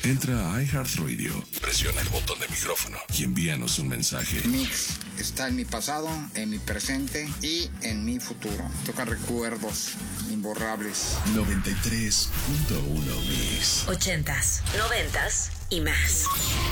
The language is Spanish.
Entra a iHeartRadio, presiona el botón de micrófono y envíanos un mensaje. Mix está en mi pasado, en mi presente y en mi futuro. Toca recuerdos imborrables. 93.1 Mix. 80s, 90s y más.